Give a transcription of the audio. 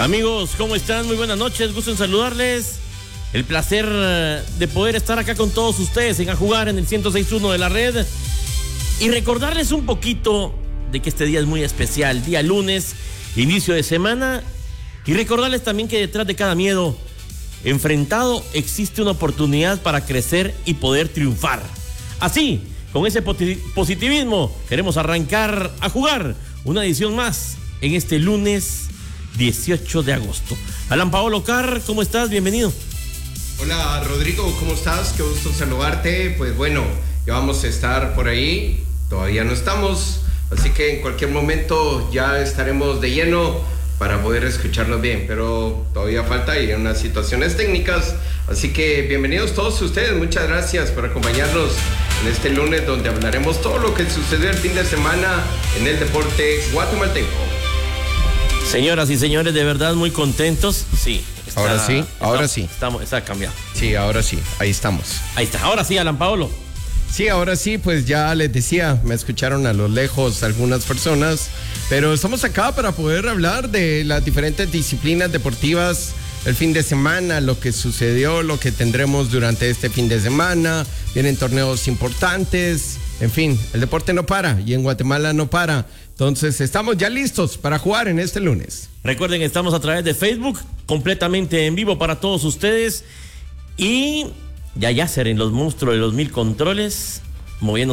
Amigos, ¿cómo están? Muy buenas noches, gusto en saludarles. El placer de poder estar acá con todos ustedes en A Jugar en el 106.1 de la red. Y recordarles un poquito de que este día es muy especial, día lunes, inicio de semana. Y recordarles también que detrás de cada miedo enfrentado existe una oportunidad para crecer y poder triunfar. Así, con ese positivismo, queremos arrancar A Jugar una edición más en este lunes 18 de agosto. Alan Paolo Carr, ¿cómo estás? Bienvenido. Hola Rodrigo, ¿cómo estás? Qué gusto saludarte. Pues bueno, ya vamos a estar por ahí. Todavía no estamos, así que en cualquier momento ya estaremos de lleno para poder escucharnos bien, pero todavía falta y unas situaciones técnicas. Así que bienvenidos todos ustedes. Muchas gracias por acompañarnos en este lunes donde hablaremos todo lo que sucedió el fin de semana en el deporte guatemalteco. Señoras y señores, de verdad muy contentos. Sí. Ahora sí. Está cambiado. Sí, ahora sí, ahí estamos. Ahí está, ahora sí, Alan Paolo. Sí, ahora sí, pues ya les decía, me escucharon a lo lejos algunas personas, pero estamos acá para poder hablar de las diferentes disciplinas deportivas, el fin de semana, lo que sucedió, lo que tendremos durante este fin de semana, vienen torneos importantes, en fin, el deporte no para y en Guatemala no para. Entonces, estamos ya listos para jugar en este lunes. Recuerden, estamos a través de Facebook, completamente en vivo para todos ustedes. Y ya Yasser en los monstruos de los 1000 controles, moviendo